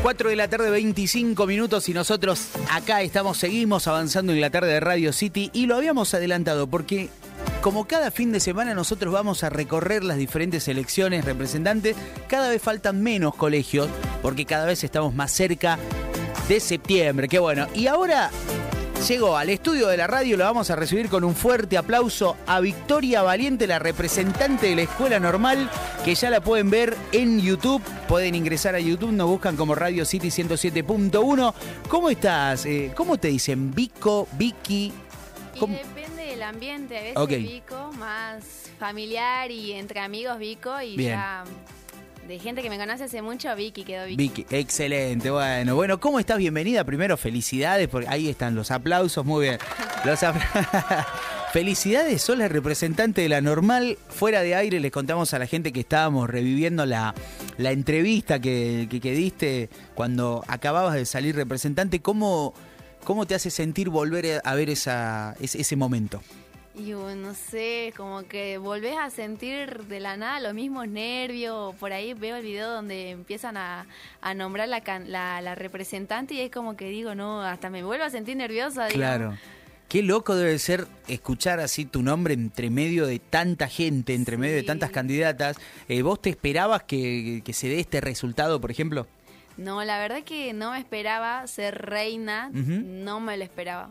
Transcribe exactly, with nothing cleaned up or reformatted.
cuatro de la tarde, veinticinco minutos y nosotros acá estamos, seguimos avanzando en la tarde de Radio City y lo habíamos adelantado porque como cada fin de semana nosotros vamos a recorrer las diferentes selecciones representantes, cada vez faltan menos colegios porque cada vez estamos más cerca de septiembre, qué bueno. Y ahora llegó al estudio de la radio, lo vamos a recibir con un fuerte aplauso a Victoria Valiente, la representante de la Escuela Normal, que ya la pueden ver en YouTube. Pueden ingresar a YouTube, nos buscan como Radio City ciento siete punto uno. ¿Cómo estás? Eh, ¿Cómo te dicen? ¿Vico? ¿Vicky? ¿Cómo? Y depende del ambiente, a veces okay. Vico, más familiar y entre amigos Vico y bien. Ya... De gente que me conoce hace mucho, Vicky quedó Vicky. Vicky, excelente, bueno. Bueno, ¿cómo estás? Bienvenida. Primero, felicidades, porque ahí están los aplausos, muy bien. Los apl- Felicidades, sos la representante de la Normal. Fuera de aire les contamos a la gente que estábamos reviviendo la, la entrevista que, que, que diste cuando acababas de salir representante. ¿Cómo, cómo te hace sentir volver a ver esa, ese, ese momento? Y no sé, como que volvés a sentir de la nada los mismos nervios. Por ahí veo el video donde empiezan a, a nombrar la, la, la representante y es como que digo, no, hasta me vuelvo a sentir nerviosa. Claro. Digo. Qué loco debe ser escuchar así tu nombre entre medio de tanta gente, entre Sí. medio de tantas candidatas. Eh, ¿Vos te esperabas que, que se dé este resultado, por ejemplo? No, la verdad que no me esperaba ser reina, uh-huh. no me lo esperaba.